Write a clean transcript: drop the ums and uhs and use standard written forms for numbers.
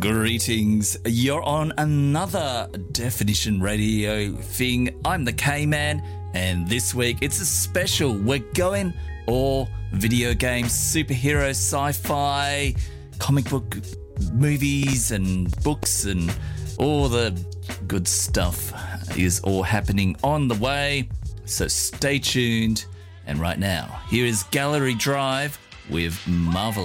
Greetings. You're on another Definition Radio thing. I'm the K-Man, and this week it's a special. We're going all video games, superhero, sci-fi, comic book movies and books and all the good stuff is all happening on the way. So stay tuned. And right now, here is Gallery Drive with Marvel.